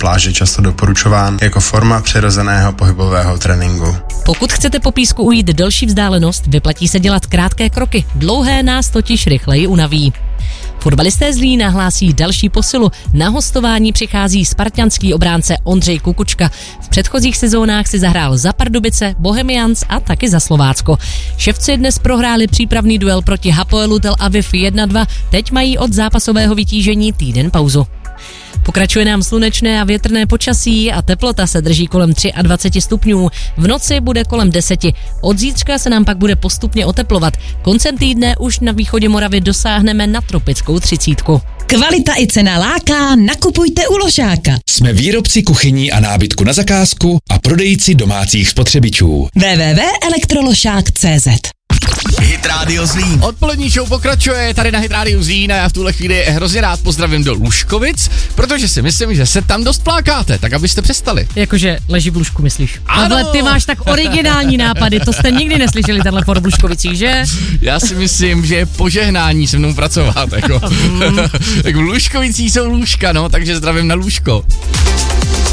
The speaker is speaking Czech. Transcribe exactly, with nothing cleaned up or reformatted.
pláže často doporučován jako forma přirozeného pohybového tréninku. Pokud chcete po písku ujít delší vzdálenost, vyplatí se dělat krátké kroky. Dlouhé nás totiž rychleji unaví. Fotbalisté Zlína hlásí další posilu. Na hostování přichází spartanský obránce Ondřej Kukučka. V předchozích sezónách si zahrál za Pardubice, Bohemians a taky za Slovácko. Ševci dnes prohráli přípravný duel proti Hapoelu Tel Aviv jedna dva, teď mají od zápasového vytížení týden pauzu. Pokračuje nám slunečné a větrné počasí a teplota se drží kolem dvacet tři stupňů. V noci bude kolem deseti. Od zítřka se nám pak bude postupně oteplovat. Koncem týdne už na východě Moravy dosáhneme na tropickou třicítku. Kvalita i cena láká, nakupujte u Ložáka. Jsme výrobci kuchyní a nábytku na zakázku a prodejci domácích spotřebičů. w w w tečka elektroložák tečka c z Hit Radio Zlín. Odpolední show pokračuje tady na Hit Radio Zlín a já v tuhle chvíli hrozně rád pozdravím do Lužkovic, protože si myslím, že se tam dost plákáte, tak abyste přestali. Jakože leží v lůžku, myslíš? Ano. Ale ty máš tak originální nápady, to jste nikdy neslyšeli tenhle for v Lužkovicích, že? Já si myslím, že je požehnání se mnou pracovat, jako. Tak v Lužkovicích jsou lůžka, no, takže zdravím na lůžko.